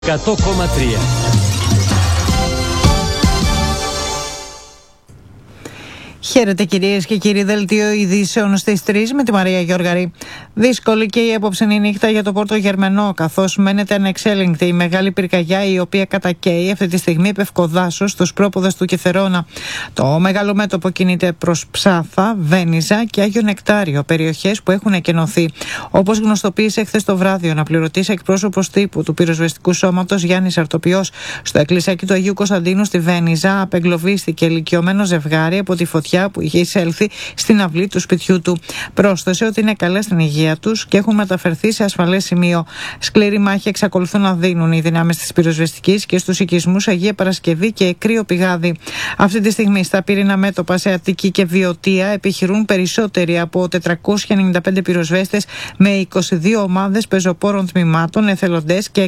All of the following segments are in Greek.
100,3. Χαίρετε κυρίες και κύριοι, δελτίο ειδήσεων στις 3 με τη Μαρία Γιώργαρη. Δύσκολη και η απόψινή νύχτα για το Πόρτο Γερμενό, καθώς μένεται ανεξέλεγκτη η μεγάλη πυρκαγιά η οποία κατακαίει αυτή τη στιγμή επευκοδάσως στους πρόποδες του Κιθερώνα. Το μεγάλο μέτωπο κινείται προς Ψάθα, Βένιζα και Άγιο Νεκτάριο, περιοχές που έχουν εκενωθεί. Όπως γνωστοποίησε χθες το βράδυ ο αναπληρωτής εκπρόσωπος τύπου του πυροσβεστικού σώματος Γιάννης Αρτοπιός, στο εκκλησάκι του Αγίου Κωνσταντίνου στη Βένιζα απεγκλωβίστηκε ηλικιωμένο ζευγάρι από τη φωτιά που είχε εισέλθει στην αυλή του σπιτιού του. Πρόσθεσε ότι είναι καλά στην υγεία τους και έχουν μεταφερθεί σε ασφαλές σημείο. Σκληρή μάχη εξακολουθούν να δίνουν οι δυνάμεις της πυροσβεστικής και στους οικισμούς Αγία Παρασκευή και Κρύο Πηγάδι. Αυτή τη στιγμή στα πύρινα μέτωπα σε Αττική και Βιωτία επιχειρούν περισσότεροι από 495 πυροσβέστες με 22 ομάδες πεζοπόρων τμήματων, εθελοντές και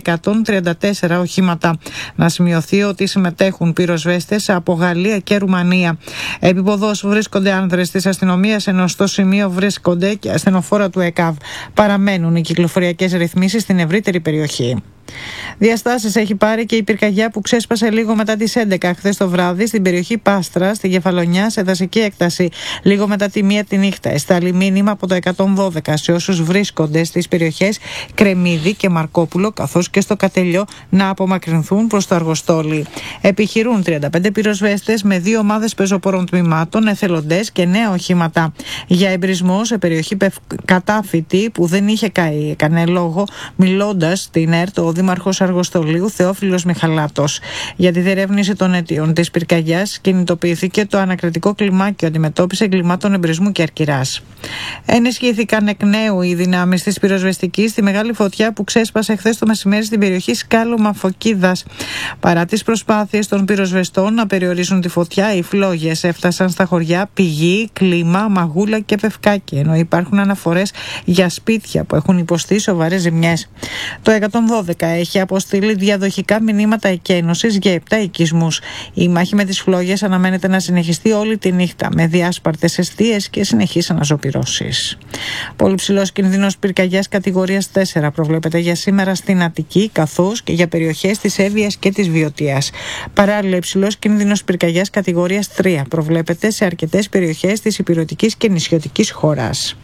134 οχήματα. Να σημειωθεί ότι συμμετέχουν πυροσβέστες από Γαλλία και Ρουμανία. Επίποδος βρίσκονται άνδρες της αστυνομίας, ενώ στο σημείο βρίσκονται και ασθενοφόρα του ΕΚΑΒ. Παραμένουν οι κυκλοφοριακές ρυθμίσεις στην ευρύτερη περιοχή. Διαστάσεις έχει πάρει και η πυρκαγιά που ξέσπασε λίγο μετά τις 11 χθες το βράδυ στην περιοχή Πάστρα, στη Κεφαλονιά, σε δασική έκταση. Λίγο μετά τη 1 τη νύχτα εστάλει μήνυμα από το 112 σε όσους βρίσκονται στις περιοχές Κρεμμύδη και Μαρκόπουλο, καθώς και στο Κατελιό, να απομακρυνθούν προς το Αργοστόλι. Επιχειρούν 35 πυροσβέστες με 2 ομάδες πεζοπόρων τμήματων, εθελοντές και νέα οχήματα. Για εμπρισμό σε περιοχή Κατάφυτη που δεν είχε καεί κανένα λόγο, μιλώντας στην ΕΡΤ ο Δήμαρχος Αργοστολίου Θεόφιλος Μιχαλάτος. Για τη διερεύνηση των αιτίων της πυρκαγιάς κινητοποιήθηκε το ανακριτικό κλιμάκιο αντιμετώπιση εγκλημάτων εμπρισμού και αρκυράς. Ενισχύθηκαν εκ νέου οι δυνάμεις της πυροσβεστικής στη μεγάλη φωτιά που ξέσπασε χθες το μεσημέρι στην περιοχή Σκάλωμα Φωκίδας. Παρά τις προσπάθειες των πυροσβεστών να περιορίσουν τη φωτιά, οι φλόγες έφτασαν στα χωριά Πηγή, Κλίμα, Μαγούλα και Πευκάκι, ενώ υπάρχουν αναφορές για σπίτια που έχουν υποστεί σοβαρές ζημιές. Το 112 έχει αποστείλει διαδοχικά μηνύματα εκένωσης για 7 οικισμούς. Η μάχη με τις φλόγες αναμένεται να συνεχιστεί όλη τη νύχτα με διάσπαρτες εστίες και συνεχείς αναζωπυρώσεις. Πολύ ψηλός κινδύνος πυρκαγιάς κατηγορίας 4 προβλέπεται για σήμερα στην Αττική, καθώς και για περιοχές της Εύβοιας και της Βιωτίας. Παράλληλα, υψηλός κίνδυνος πυρκαγιάς κατηγορίας 3 προβλέπεται σε αρκετές περιοχές της ηπειρωτικής και νησιωτικής χώρας.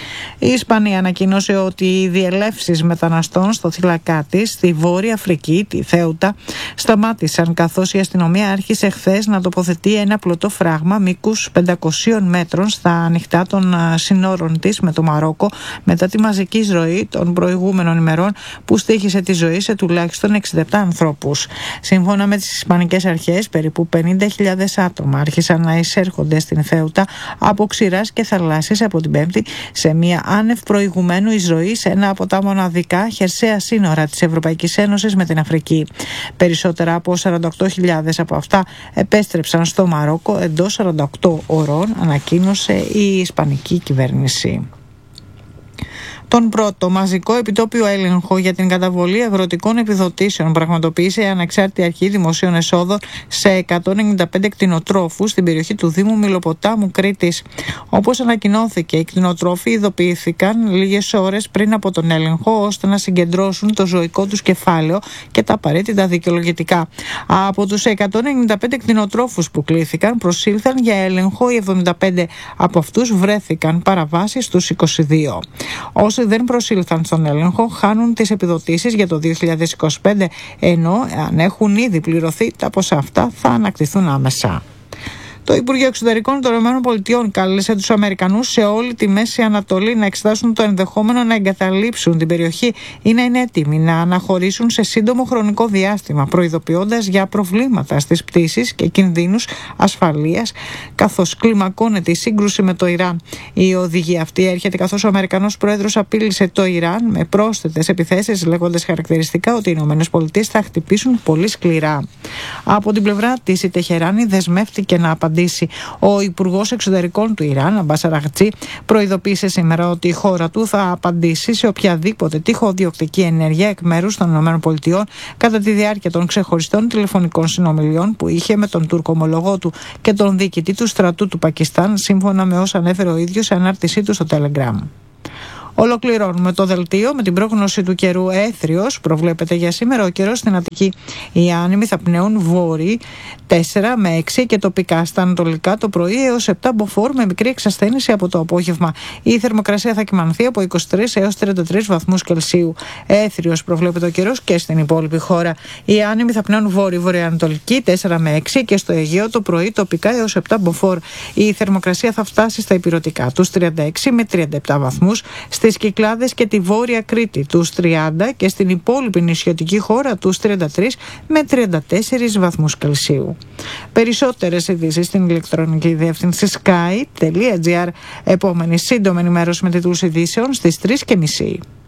Η Ισπανία ανακοίνωσε ότι οι διελεύσεις μεταναστών στο θύλακά της, στη Βόρεια Αφρική, τη Θέουτα, σταμάτησαν, καθώς η αστυνομία άρχισε χθες να τοποθετεί ένα πλωτό φράγμα μήκους 500 μέτρων στα ανοιχτά των συνόρων της με το Μαρόκο, μετά τη μαζική εισρωή των προηγούμενων ημερών που στοίχησε τη ζωή σε τουλάχιστον 67 ανθρώπους. Σύμφωνα με τις ισπανικές αρχές, περίπου 50.000 άτομα άρχισαν να εισέρχονται στην Θέουτα από ξηράς και θαλάσσης από την Πέμπτη, σε μια άνευ προηγουμένου εισρωή σε ένα από τα μοναδικά χερσαία σύνορα της Ευρωπαϊκής Ένωσης με την Αφρική. Περισσότερα από 48.000 από αυτά επέστρεψαν στο Μαρόκο εντός 48 ωρών, ανακοίνωσε η Ισπανική κυβέρνηση. Τον πρώτο μαζικό επιτόπιο έλεγχο για την καταβολή αγροτικών επιδοτήσεων πραγματοποίησε η Ανεξάρτητη Αρχή Δημοσίων Εσόδων σε 195 κτηνοτρόφους στην περιοχή του Δήμου Μυλοποτάμου Κρήτης. Όπως ανακοινώθηκε, οι κτηνοτρόφοι ειδοποιήθηκαν λίγες ώρες πριν από τον έλεγχο ώστε να συγκεντρώσουν το ζωικό τους κεφάλαιο και τα απαραίτητα δικαιολογητικά. Από τους 195 κτηνοτρόφους που κλήθηκαν, προσήλθαν για έλεγχο οι 75 από αυτούς βρέθηκαν παραβάσεις στους 22. Όσοι δεν προσήλθαν στον έλεγχο χάνουν τις επιδοτήσεις για το 2025, ενώ αν έχουν ήδη πληρωθεί τα ποσά αυτά θα ανακτηθούν άμεσα. Το Υπουργείο Εξωτερικών των ΗΠΑ κάλεσε τους Αμερικανούς σε όλη τη Μέση Ανατολή να εξετάσουν το ενδεχόμενο να εγκαταλείψουν την περιοχή ή να είναι έτοιμοι να αναχωρήσουν σε σύντομο χρονικό διάστημα, προειδοποιώντας για προβλήματα στις πτήσεις και κινδύνους ασφαλείας, καθώς κλιμακώνεται η σύγκρουση με το Ιράν. Η οδηγία αυτή έρχεται καθώς ο Αμερικανός Πρόεδρος απείλησε το Ιράν με πρόσθετες επιθέσεις, λέγοντας χαρακτηριστικά ότι οι ΗΠΑ θα χτυπήσουν πολύ σκληρά. Από την πλευρά της, η Τεχεράνη δεσμεύτηκε να απαντήσει. Ο Υπουργός Εξωτερικών του Ιράν, Αμπάς Αραγτζή, προειδοποίησε σήμερα ότι η χώρα του θα απαντήσει σε οποιαδήποτε τυχοδιοκτική ενέργεια εκ μέρους των ΗΠΑ κατά τη διάρκεια των ξεχωριστών τηλεφωνικών συνομιλιών που είχε με τον Τούρκο ομολογό του και τον διοικητή του στρατού του Πακιστάν, σύμφωνα με όσα ανέφερε ο ίδιος σε ανάρτησή του στο Telegram. Ολοκληρώνουμε το δελτίο με την πρόγνωση του καιρού. Έθριος προβλέπεται για σήμερα. Ο καιρός στην Αττική. Οι άνεμοι θα πνέουν βόρειοι 4 με 6 και τοπικά στα ανατολικά το πρωί έως 7 μποφόρ με μικρή εξασθένηση από το απόγευμα. Η θερμοκρασία θα κυμανθεί από 23 έως 33 βαθμούς Κελσίου. Έθριος προβλέπεται ο καιρός και στην υπόλοιπη χώρα. Οι άνεμοι θα πνέουν βόρειο-βορειοανατολική 4 με 6 και στο Αιγαίο το πρωί τοπικά έως 7 μποφόρ. Η θερμοκρασία θα φτάσει στα ηπειρωτικά τους 36 με 37 βαθμούς. Στις Κυκλάδες και τη Βόρεια Κρήτη τους 30 και στην υπόλοιπη νησιωτική χώρα τους 33 με 34 βαθμούς Κελσίου. Περισσότερες ειδήσεις στην ηλεκτρονική διεύθυνση sky.gr. Επόμενη σύντομη ενημέρωση με τίτλους ειδήσεων στις 3:30.